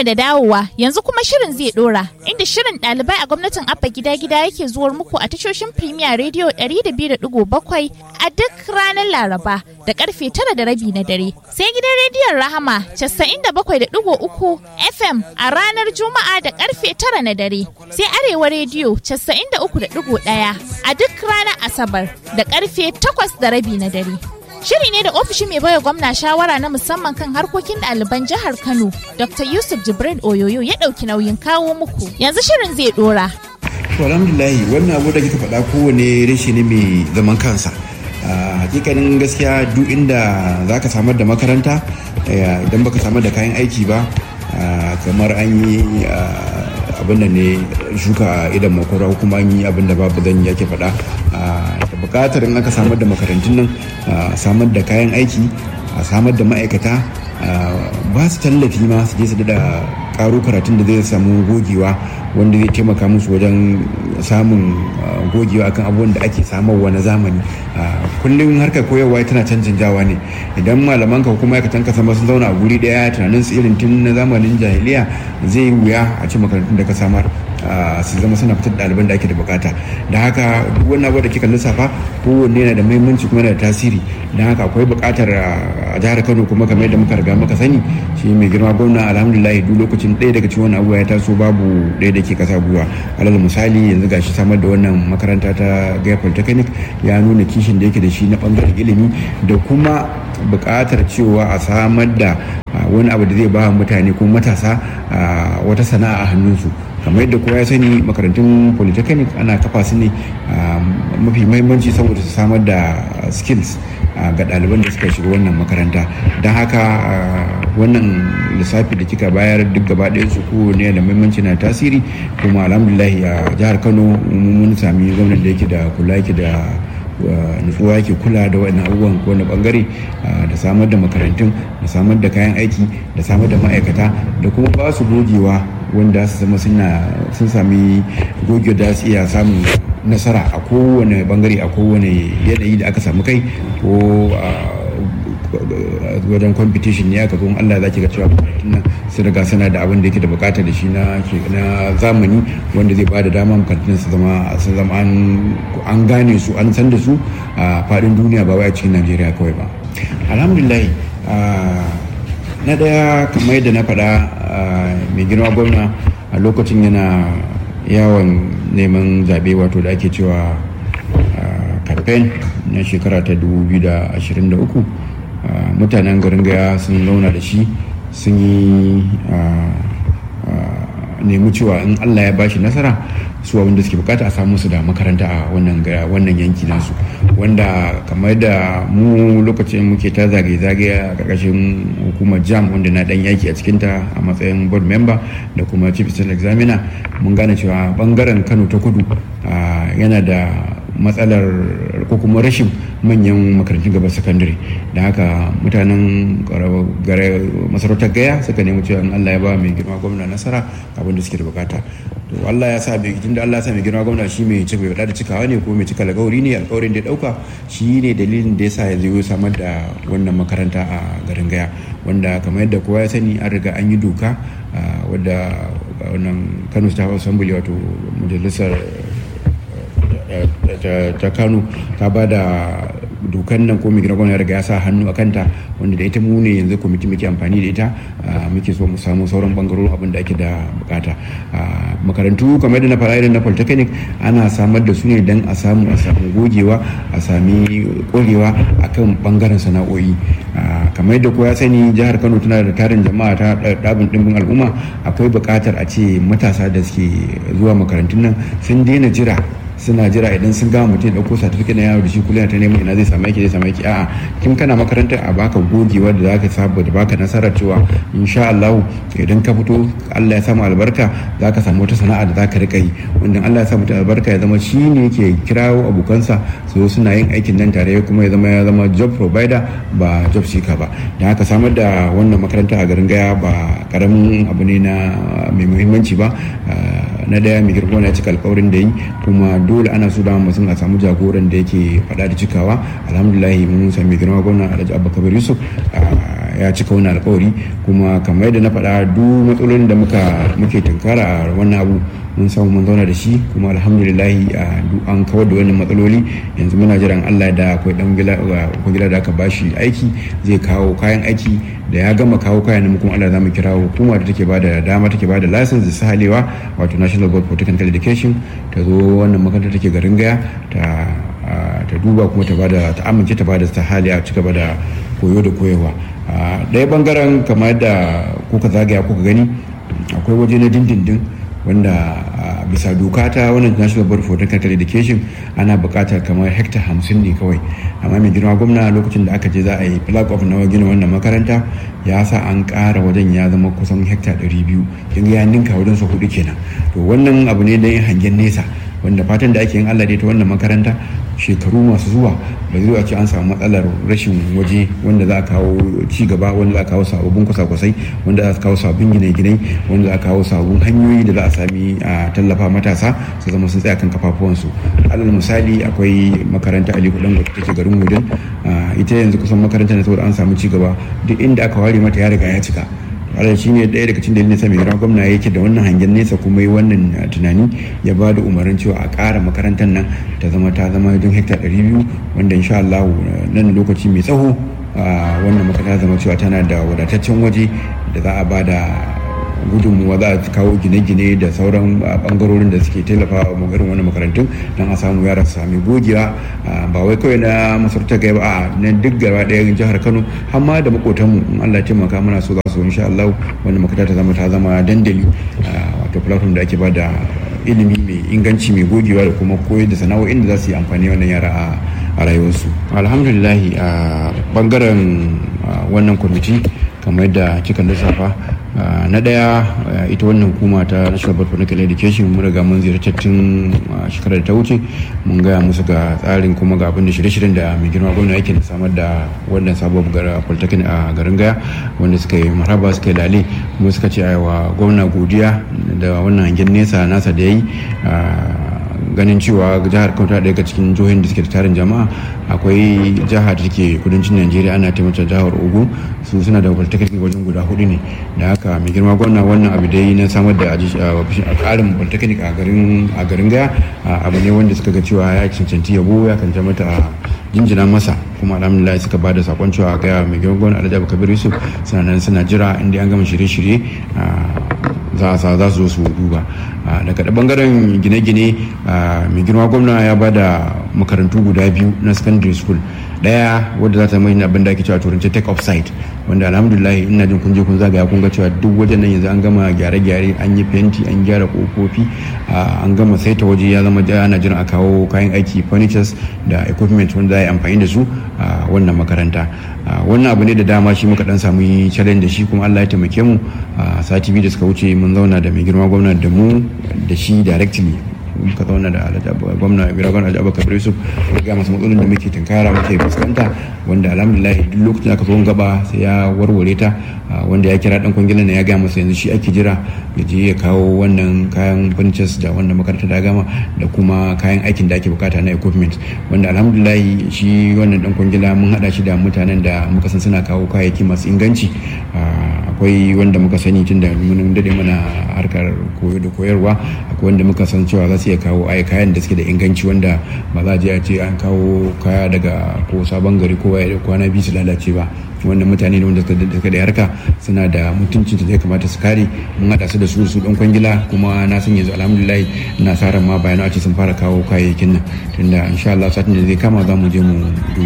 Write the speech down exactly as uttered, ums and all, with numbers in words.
da dawowa, yanzu kuma shirin zai dora, inda shirin ɗalibai a gwamnatin Abba Gida Gida yake zuwar muku a tashoshin Premier Radio ɗari da biyu da ɗigo bakwai a duk ranar Laraba da karfe tara da rabi na dare. Sai gidan rediyon Rahama casa'in da bakwai da ɗigo uku F M a ranar Juma'a da karfe tara na dare. Sai Arewa Radio casa'in da uku da ɗigo ɗaya a duk ranar Asabar da karfe takwas da rabi na dare. Shiri ne da ofishin mai baiwa gwamna shawara na musamman kan harkokin ɗaliban jihar Kano, Doctor Yusuf Jibril Oyoyo ya ɗauki nauyin kawo muku. Yanzu shirin zai ɗora. Alhamdulillahi, wannan abu da kika faɗa kowane rashi ne mai zaman kansa. Hakikanin gaskiya duk inda za ka samar da makaranta, idan baka samar da kayan aiki ba, kamar an yi abin da ne shuka idan makura kuma an yi abin da babu zan yake faɗa. Da buƙatar in aka samar da makarantun nan, samar da kayan aiki, a samar da ma'aikata, ba su tallafi ma su je su da ƙaro karatun da zai samu gogewa wanda zai taimaka musu wajen samun gogewa akan abubuwan da ake samarwa na zamani. Kullum harkar koyarwa tana cancanjawa ne. Idan malaman ka kuma ma'aikatan ka sama sun zauna a guri daya tunanin su irin tun na zamanin jahiliya, zai wuya a ci makarantun da ka samar su zama suna fitar da ɗaliban da ake da bukata. Da haka duk wannan abu da kika lissafa kowanne yana da muhimmanci kuma yana da tasiri. Da haka akwai bukatar a jihar Kano kuma kamar yadda muka riga muka sani, shi mai girma gwamna alhamdulillah duk lokacin ɗaya daga cikin wannan abubuwa ya taso babu ɗaya da ke kasa gwiwa. Alal misali yanzu gashi samar da wannan makaranta ta Gaya Polytechnic ya nuna kishin da yake da shi na bangaren ilimi da kuma bukatar cewa a samar da wani abu da zai ba mutane ko matasa wata sana'a a hannunsu. Kamar yadda kowa ya sani, makarantun polytechnic ana kafa su ne mafi mahimmanci saboda su samar da skills ga ɗaliban da suka shiga wannan makaranta. Don haka wannan lissafi da kika bayar duk gaba ɗaya su kowane da mahimmanci na tasiri, kuma alhamdulillah a jihar Kano mun sami gwamnan da yake da kula yake da nutsuwa yake kula da wannan abubuwan ko wani bangare, da samar da makarantun, da samar da kayan aiki, da samar da ma'aikata, da kuma ba su gogewa wanda su zama sun sami gogewa da su iya samun nasara a kowane bangare, a kowane yanayi da aka samu kai, ko wajen competition ne aka zo Allah za ki ga cewa nan su riga suna da abin da yake da bukata da shi na zamani wanda zai bada dama makarantun su zama su zama an gane su, an san da su a fadin duniya ba wai a cikin Najeriya kawai ba. Alhamdulillah, na daya kamar yadda na faɗa, mai girma gwamna a lokacin yana yawon neman zaɓe wato da ake cewa campaign na shekara ta dubu biyu da ashirin da uku, mutanen garin Gaya sun zauna da shi sun yi nemi cewa in Allah ya bashi nasara su abinda suke bukata a samu su da makaranta a wannan wannan yanki nasu, wanda kamar da mu lokacin muke ta zagaye-zagaye a karkashin hukumar jam wanda na dan yaki a cikinta a matsayin board member da kuma chief examiner, mun gane cewa bangaren Kano ta kudu yana da matsalar ko kuma rashin manyan makarantun gaba sakandare. Da haka mutanen masarautar Gaya suka nemi cewa in Allah ya ba mai girma gwamna nasara abin da suke da bukata. To Allah ya sa mai tunda Allah ya sa mai girma gwamna shi mai cika da cikawa ne ko mai cika alƙawari ne, alƙawarin da ya dauka shi ne dalilin da yasa ya zo samar da wannan makaranta a garin Gaya, wanda kamar yadda kowa ya sani an riga an yi doka wadda wannan Kano State Assembly wato majalisar ta Kano ta ba da dokan nan ko mai gwamnati ya riga ya sa hannu a kanta, wanda da ita mu ne yanzu kwamiti muke amfani da ita, muke so mu samu sauran bangarorin abin da ake da bukata. Makarantu kamar da na fara irin na polytechnic ana samar da su ne don a samu a samu gogewa, a sami korewa akan bangaren sana'o'i. Kamar yadda kowa ya sani, jihar Kano tana da tarin jama'a ta ɗabin ɗimbin al'umma. Akwai bukatar a ce matasa da suke zuwa makarantun nan sun daina jira suna jira idan sun gama mutum ya dauko certificate na yawo da shi kullum ta neman ina zai samu aiki zai samu aiki a'a kin kana makarantar a baka gogewa da zaka saba da baka nasarar cewa insha Allah idan ka fito Allah ya samu albarka zaka samu wata sana'a da zaka rika yi, wanda Allah ya samu ta albarka ya zama shine yake kirawo abokansa su suna yin aikin nan tare, kuma ya zama ya zama job provider ba job seeker ba. Da haka samar da wannan makaranta a garin Gaya ba karamin abu ne na mai muhimmanci ba. Na daya mai girma ya cika alƙawarin da yi, kuma dole ana so da mutum a samu jagoran da yake faɗa da cikawa. Alhamdulillah mun sami girma gwamna Alhaji Abba Kabir Yusuf ya cika wani alkawari, kuma kamar yadda na faɗa duk matsalolin da muka muke tunkara a wannan abu mun samu mun zauna da shi, kuma alhamdulillahi an kawar da wannan matsaloli. Yanzu muna jiran Allah da akwai dan gila da aka bashi aiki zai kawo kayan aiki, da ya gama kawo kayan mu kuma Allah za mu kira hukuma da take bada dama take bada license da sahalewa, wato National Board for Technical Education, ta zo wannan makarantar take garin Gaya ta ta duba kuma ta bada ta amince ta bada sahali a cigaba da koyo da koyewa. Ɗaya bangaren kamar yadda kuka zagaya kuka gani akwai waje na dindindin wanda bisa doka ta wannan National Board for Technical Education ana buƙatar kamar hekta hamsin ne kawai, amma mai girma gwamna lokacin da aka je za a yi flag off na gina wannan makaranta ya sa an ƙara wajen ya zama kusan hekta ɗari biyu, kin ya ninka wajen su hudu kenan. To wannan abu ne da yin hangen nesa, wanda fatan da ake yin Allah dai ta wannan makaranta shekaru masu zuwa ba zai ce an samu matsalar rashin waje wanda za a kawo ci gaba, wanda za a kawo sababbin kwasa-kwasai, wanda za a kawo sabbin gine-gine, wanda za a kawo sabbin hanyoyi da za a sami a tallafa matasa su zama sun tsaya kan kafafuwansu. alal misali akwai makaranta Aliko Dangote take garin Wudin, ita yanzu kusan makaranta ne saboda an samu ci gaba, duk inda aka ware mata ya riga ya cika. Allah shi ne ɗaya daga cikin dalilin nesa mai girma gwamna yake da wannan hangen nesa kuma yi wannan tunani ya ba da umarnin cewa a ƙara makarantar nan ta zama ta zama don hekta ɗari biyu, wanda insha Allah nan lokaci mai tsawo wannan makaranta zama cewa tana da wadataccen waje da za a ba da gudunmuwa, za a kawo gine-gine da sauran bangarorin da suke tallafa wa irin wani makarantun don a samu yara su sami gogewa, ba wai kawai na masarautar gaba a na duk gaba ɗaya jihar Kano har ma da makotanmu in Allah taimaka mana so za su insha Allah wannan makaranta ta zama ta zama dandali, wato platform da ake ba da ilimi mai inganci mai gogewa da kuma koyar da sana'o'in da za su yi amfani wannan yara a rayuwarsu. Alhamdulillah a bangaren wannan kwamiti kamar yadda kika lissafa, na daya ita wannan hukuma ta National Board for Technical Education mun riga mun ziyarci tun shekarar da ta wuce, mun gaya musu ga tsarin kuma ga abin da shirye-shiryen da mai girma gwamna yake da samar da wannan sabuwar gara polytechnic a garin Gaya, wanda suka yi marhaba suka yi lale kuma suka ce wa gwamna godiya da wannan hangen nesa nasa da ya yi, ganin cewa jihar Kano ta daga cikin jihohin da suke da tarin jama'a. Akwai jihar da take kudancin Najeriya ana taimaka jihar Ogun, su suna da polytechnic wajen guda hudu ne, da haka mai girma gwamna wannan abu da yi na samar da a karin polytechnic a garin a garin Gaya abu ne wanda suka ga cewa ya cancanci yabo, ya kanta mata jinjina masa, kuma alhamdulillah suka bada sakon cewa Gaya mai girma gwamna Alhaji Abubakar Yusuf suna nan suna jira inda an gama shirye-shirye za za su zo su duba. Daga da bangaren gine-gine mai girma gwamna ya bada makarantu guda biyu na secondary school, daya wadda za ta mai abin da ake cewa turanci take off site, wanda alhamdulillah ina jin kun je kun zagaya kun ga cewa duk wajen nan yanzu an gama gyare-gyare, an yi fenti, an gyara kofofi, an gama saita waje ya zama ana jiran a kawo kayan aiki furnitures da equipment wanda za a yi amfani da su a wannan makaranta. Wannan abu ne da dama shi muka dan samu challenge da shi, kuma Allah ya taimake mu sati biyu da suka wuce mun zauna da mai girma gwamna da mu da shi directly muka zauna da gwamna Biragon Alhaji Abubakar Yusuf ya ga masu matsalolin da muke tunkara muke fuskanta, wanda alhamdulillah duk lokacin aka zo gaba sai ya warware ta, wanda ya kira dan kwangilan ne ya ga masa yanzu shi ake jira ya je ya kawo wannan kayan furnitures da wannan makaranta da gama da kuma kayan aikin da ake bukata na equipment, wanda alhamdulillah shi wannan dan kwangila mun hada shi da mutanen da muka san suna kawo kayayyaki masu inganci. Akwai wanda muka sani tun da mun dade mana harkar koyo da koyarwa, akwai wanda muka san cewa za su iya kawo ai kayan da suke da inganci wanda ba za a je a ce an kawo kaya daga ko sabon gari ko kwana biyu su lalace ba. Wannan mutane ne wanda suka da harka suna da mutuncin da zai kamata su kare, mun haɗa su da su su dan kwangila, kuma na san yanzu alhamdulillah ina sa ran ma bayan a ce sun fara kawo kayayyakin nan, tunda insha Allah satin da zai kama za mu je mu duba.